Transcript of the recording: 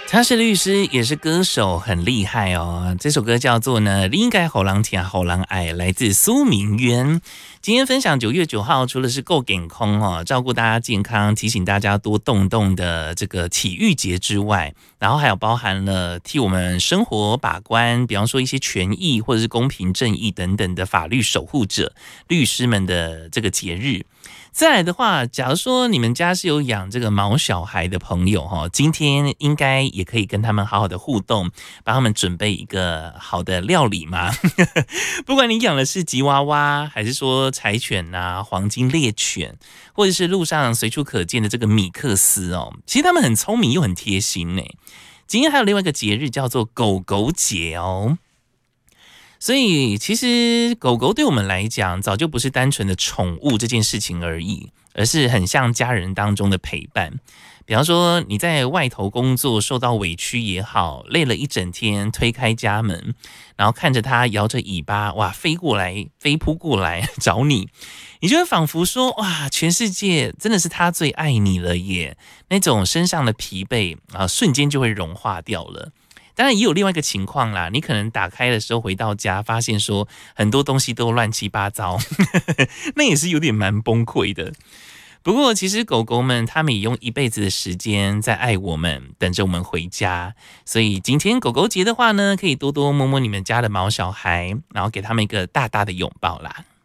他是律师，也是歌手，很厉害哦。这首歌叫做呢，你应该好人听好人爱，来自苏明渊。今天分享9月9号，除了是够健康哦，照顾大家健康，提醒大家多动动的这个体育节之外，然后还有包含了替我们生活把关，比方说一些权益或者是公平正义等等的法律守护者、律师们的这个节日。再来的话，假如说你们家是有养这个毛小孩的朋友，今天应该也可以跟他们好好的互动，帮他们准备一个好的料理嘛。不管你养的是吉娃娃，还是说柴犬啊、黄金猎犬，或者是路上随处可见的这个米克斯哦，其实他们很聪明又很贴心呢。今天还有另外一个节日叫做狗狗节哦。所以其实狗狗对我们来讲早就不是单纯的宠物这件事情而已，而是很像家人当中的陪伴。比方说你在外头工作受到委屈也好，累了一整天，推开家门，然后看着它摇着尾巴，哇，飞扑过来找你，你就会仿佛说，哇，全世界真的是它最爱你了耶，那种身上的疲惫啊，瞬间就会融化掉了。当然也有另外一个情况啦，你可能打开的时候回到家，发现说很多东西都乱七八糟，那也是有点蛮崩溃的。不过其实狗狗们它们也用一辈子的时间在爱我们，等着我们回家。所以今天狗狗节的话呢，可以多多摸摸你们家的毛小孩，然后给他们一个大大的拥抱啦。